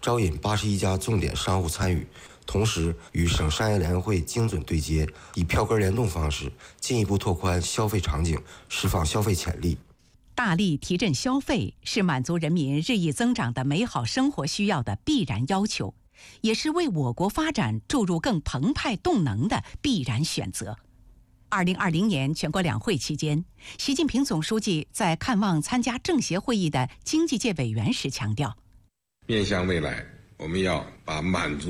招引81家重点商户参与，同时与省商业联会精准对接，以票根联动方式进一步拓宽消费场景，释放消费潜力。 大力提振消费是满足人民日益增长的美好生活需要的必然要求，也是为我国发展注入更澎湃动能的必然选择。2020年全国两会期间，习近平总书记在看望参加政协会议的经济界委员时强调， 面向未来，我们要把满足